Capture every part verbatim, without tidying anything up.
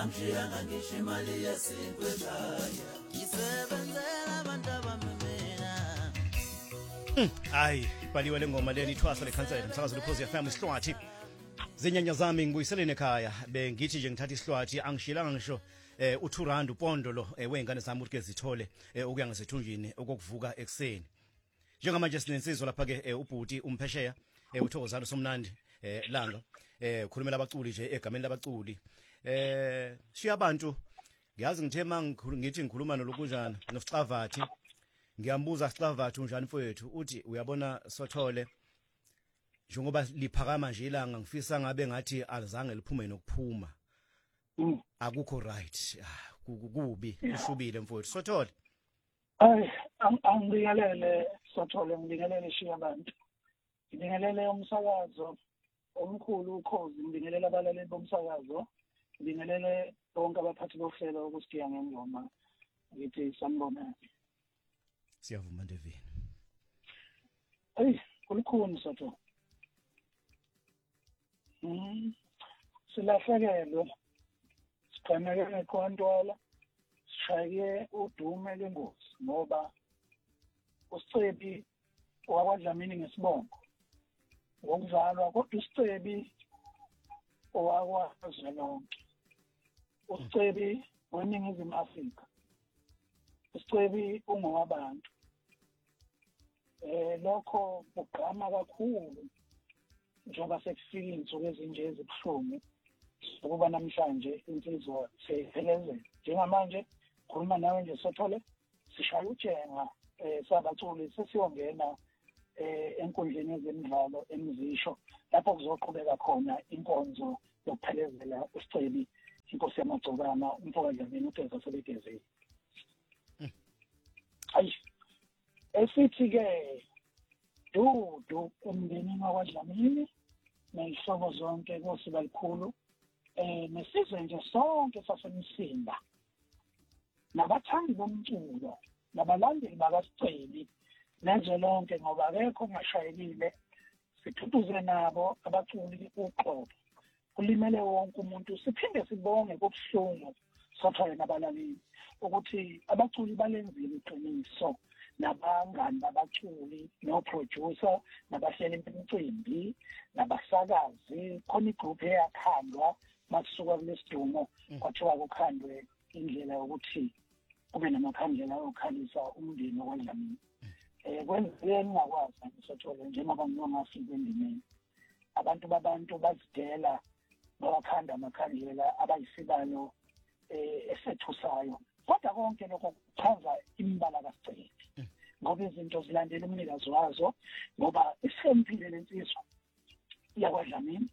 angishiyanga ngisho imali yesinkwe ekhaya ngisebenzela abantu abamemena. Hayi ibhaliwe le ngoma leni ithwasa lekhansela umsakazo lePhozi F M isihlwathi zinyanya zami ngibuyiselene ekhaya bengithi nje ngithatha isihlwathi angishilanga ngisho eh u2 rand upondo lo wengane zami ukuthi ke zithole ukuya ngasethunjini okokuvuka ekseni. Njengamanje sinensizwa lapha ke ubhuti umphesheya uThokozalo Somnandi eh langa eh ukhulumela abaculi nje egameni labaculi eh siya abantu ngiyazi ngithema ngithi ngikhuluma nolokunjana noSicavathi ngiyambuza Sicavathi unjani mfowethu uthi uyabona Sothole njengoba liphakama nje ilanga ngifisa ngabe ngathi alizange liphume nokuphuma akukho right kubi ushubile mfowethu Sothole. Ay angibingelele Sothole ngibingelele shiya abantu ngibingelele umsakazo omkhulu ukhozi ngibingelele abalaleli bomsakazo ngibingelele bonke abaphathi bohlelo ukusiya ngengoma ngithi sanibona. Siyavuma Ndevini. Ay kulukhuni Sothole. Mm. Silahlekelwe siqhameke eKwantwala shaye udume lengosi ngoba uSicebi wakwaDlamini ngesibongo ngokuzalwa kodwa uSicebi owakwazwelonke uSicebi weNingizimu Afrika uSicebi ungowabantu eh lokho kugqama kakhulu njengoba sekufika insuku ezinje ezibuhlungu ukuba namhlanje insizwa seyiphelezela njengamanje khuluma nawe nje Sothole sishaya ujenga eh sabaculi sesiyongena eh enkundleni yezemidlalo emzisho lapho kuzoqhubeka khona inkonzo yokuphelezela uSicebi inkosi yamagcokana umfokaDlamini uTheza Sebegezile. Ayi esithi ke dudu umndeni wakwaDlamini nehlobo zonke kosiba likhulu eh nesizwe nje sonke sasemsimba nabathandi bomculo nabalandeli bakaSicebi nezwe lonke ngoba akekho ngashayelile sithutuze nabo abaculi uqobo kulimele wonke umuntu siphinde sibonge kobuhlungu Sothole nabalaleli ukuthi abaculi balenzile iqiniso nabangani babaculi no producer nabahleli bemicimbi nabasakazi khona igroup eyakhandwa masuka kulesidumo kwathiwa kukhandwe indlela yokuthi kube namakhandlela okhalisa umndeni wakwaDlamini eh kwenzeke ngakwazi Sothole njengoba ngiyongafika endimeni abantu babantu bazidela bawakhanda amakhandlela abayisibalo eh esethusayo kodwa konke lokho kuchaza imbala kaSicebi ngoba izinto zilandela umnikazi wazo ngoba isempile lensizwa yakwaDlamini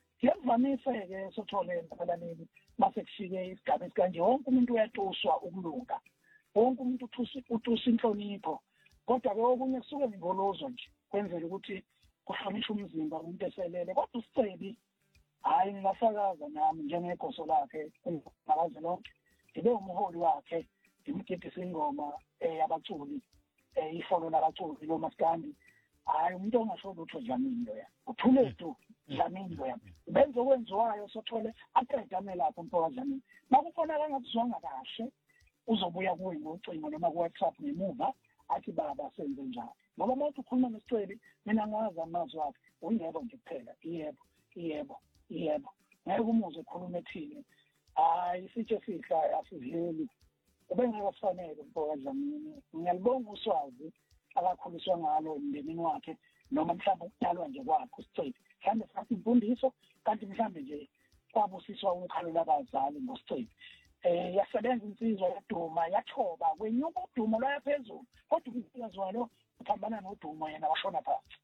yevamisa ke Sothole emphakathini mase kufike isigaba esikanje wonke umuntu uyatuswa ukulunga wonke umuntu uthusa utusa inhlonipho kodwa ke okunye kusuke ngingolozo nje kwenzela ukuthi kuhlonishwe umzimba umuntu eselele kodwa uSicebi hayi ngingafakaza nami njengegoso lakhe nakaze lonke ibe umholi wakhe imgidisa ingoma eyabaculi eh ifolo labaculi lo maskandi hayi umuntu ongasho lutho Dlamini lo ya uthulethu Dlamini lo ya benze okwenziwayo Sothole aqedame lapho mfowethu Dlamini makufonela ngakuzwanga kahle uzobuya kuwe ngocingo noma ku WhatsApp ngemuva athi baba senze njalo ngoba manje ukhuluma neSicebi mina ngazi amazwi akhe uyebo nje kuphela yebo yebo yebo ngeke umuze ekhuluma ethini hayi sitshe sihla asizileli ubengakafanele mfowethu Dlamini ngiyalibonga uswazi akakhuliswa ngalo emndenini wakhe noma mhlawumbe ukudalwa nje kwakhe uSicebi mhlawumbe sathi imfundiso kanti mhlawumbe nje kwabusiswa ukhalo labazali ngoSicebi eh yasebenza insizwa yaduma yathoba kwenyuka udumo lo yaphezulu kodwa umsikazi walo uphambana nodumo yena washona phansi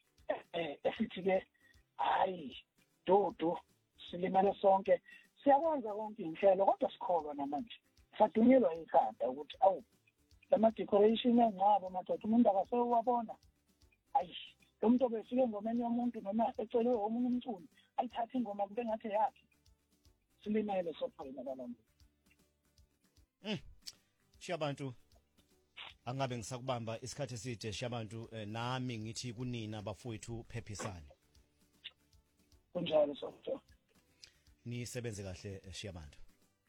eh esithi ke hayi dudu silimele sonke siyakwenza konke inhlelo kodwa sikholwa namanje sadunyelwa ikhanda ukuthi awu lama decoration engcabo madoda umuntu akasewabona ayi lo muntu obefike ngomeni yomuntu noma ecelwe omunye umculi ayithatha ingoma kube ngathi yakhe silimele Sothole nabalandeli. Mm. Shabantu angabe ngisakubamba isikhathi eside Shabantu eh, nami ngithi kunina bafowethu phephisane. Kunjalo Sothole. Nisebenze kahle Shabantu.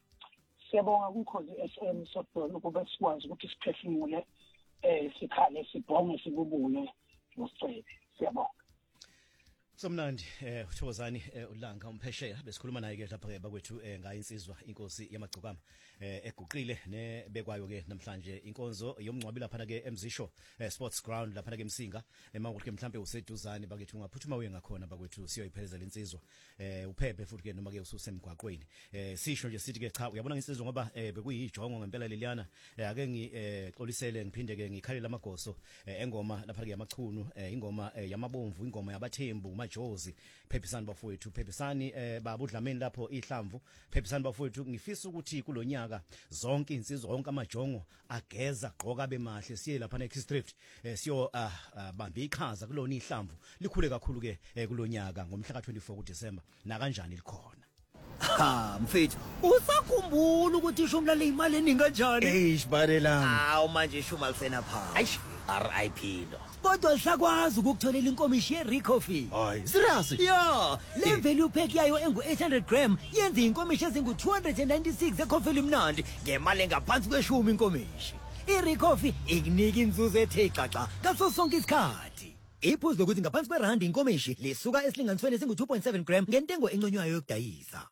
siyabonga kuKhozi F M software ukuba sikwazi ukuthi siphefumule eh sikhale sibhonge sikubule ngosicebe siyabonga. Somnandi eh uthokozani uLanga umphesheya besikhuluma naye ke lapha ke bakwethu ngayo insizwa inkosi yamagcokama eh eguqile nebekwayo ke namhlanje inkonzo yomncwabi lapha ke eMzisho Sports Ground lapha ke eMsinga emakuthi ke mhlambe useduzane bakwethu ungaphuthuma uye ngakhona bakwethu siyoyiphelezela insizwa eh uphephe futhi ke noma ke ususemgwaqweni eh sisho nje sithi ke cha uyabona insizwa ngoba bekuyijongo ngempela leliyana ake ngixolisele ngiphinde ke ngikhalela amagoso engoma lapha ke yamachunu ingoma yamabomvu ingoma yabathembu Jozi phephisani bafowethu phephisani eh babudlameni lapho ihlamvu phephisani bafowethu ngifisa ukuthi kulonyaka zonke insizwa zonke amajongo ageza gqoka bemahle siye lapha neXstrift eh siyo bamba iqhaza kulona ihlamvu likhule kakhulu ke kulonyaka ngomhla ka twenty-four kuDisemba na kanjani likhona. Ha mfethu usakhumbula ukuthi ishumi lale imali eningi kanjani? Eish barela. Hawu manje ishumi alifena pha. Aish R I P lo. Kodwa lisakwazi ukukutholela inkomishi yeRicoffee. Hayi serious? Yeah, le value pack yayo engu eight hundred gram yenza inkomishi ezingu two hundred ninety-six ecoffee limnandi ngemali engaphansi kweshumi inkomishi. iRicoffee ikunika inzuzo ethe xaxa ngaso sonke isikhathi. Iphuzu lokuthi ngaphansi kwerandi inkomishi lisuka esilinganisweni esingu two point seven gram ngentengo enconywayo yokudayisa.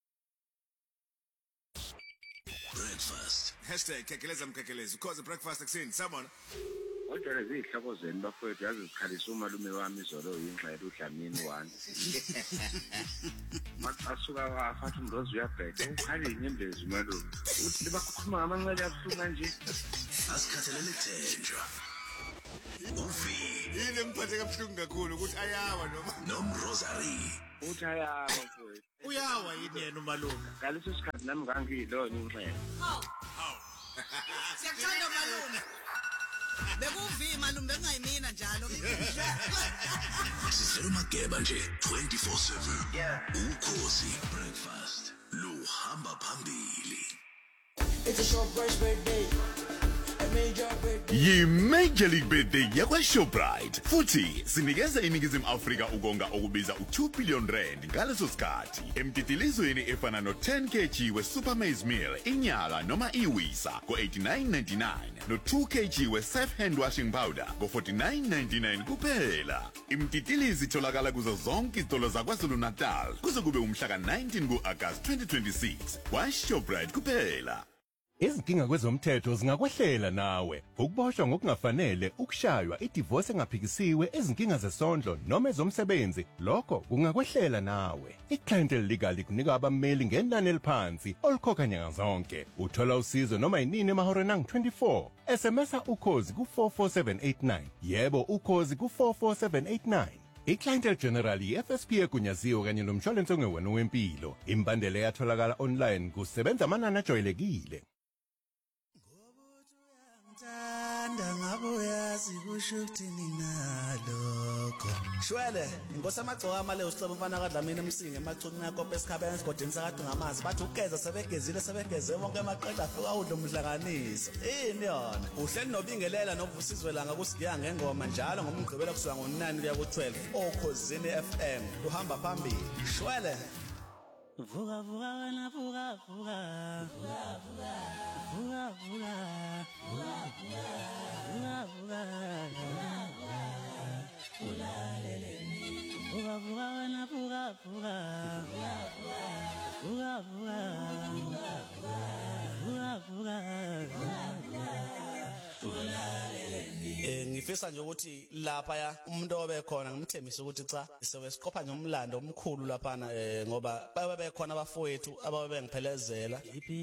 Breakfast hashtag kekeleza mkekeleza ukhoze breakfast ekuseni someone Kodwa izihloko zenu bafowethu yazi zikhalisa umalume wami izolo yingxele uDlamini wani. Maqasuka wafatha umrozi uyabheka ukhali inyembezi umalume. Uthi libakhuluma ngamancane abuhlungu kanje. Asikhathelele thenjwa. Ufi yini ngiphathe kabuhlungu kakhulu ukuthi ayawa noma nomrosary. Uthi ayawa mfowethu. Uyawa yini yena umalume. Ngaleso sikhathi nami ngangiyilona ingxele. Haw. Siyakuthanda malume. Bekuvi malume bengayimina njalo. Sizelo mageba nje twenty-four seven. Yeah. Ukhozi breakfast lo hamba phambili. It's a short fresh birthday. Yi-Major League Birthday yakwa-Shoprite futhi sinikeza iNingizimu Afrika ukonga okubiza u two billion rand ngaleso sikhathi emtitilizweni efana no ten kilograms we-Super Maize Meal inyaka noma iwisa ko-eighty-nine ninety-nine no two kilograms we-Safe Hand Washing Powder ko-forty-nine ninety-nine kuphela. Imtitilizi itholakala kuzo zonke izitolo zaKwaZulu Natal kuze kube umhla ka nineteen ku-August twenty twenty-six kwa-Shoprite kuphela. Izinkinga kwezomthetho zingakwehlela nawe. Ukuboshwa ngokungafanele, ukushaywa, idivorce engaphikisiwe, izinkinga zesondlo noma ezomsebenzi, lokho kungakwehlela nawe. iClientele Legal ikunika abameli ngenani eliphansi olikhokha nyanga zonke. Uthola usizo noma yinini emahoreni angu twenty-four. S M S ukhozi ku four four seven eight nine. Yebo ukhozi ku four four seven eight nine. iClientele General i-F S P egunyaziwe kanye nomshwalense ongewona wempilo. Imbandela yatholakala online kusebenza amanani ajwayelekile. Tanda ngabuyazi kusho ukuthini nalokho Shwele inkosi amagcokama le usicela umfana kaDlamini eMsinga emachuni yakho esikhabeni esigodini sakade ngamazi bathi ukugeza sebegezile sebegeze wonke amaqeda afika udla umhlakaniso ini yona uhleli nobingelela novusizwe langa kusigiya ngengoma njalo ngomgqibelo kusuka ngo nine kuya ku twelve okhosini F M uhamba phambili Shwele Vuka vuka wena vuka vuka vuka vuka vuka vuka vuka vuka ulaleleni vuka vuka wena vuka vuka vuka vuka vuka ulaleleni eh ngifisa nje ukuthi lapha ya umuntu obe khona ngimthembisa ukuthi cha isobe siqopha nje umlando omkhulu lapha ngoba babe bekhona abafowethu ababe bengiphelezela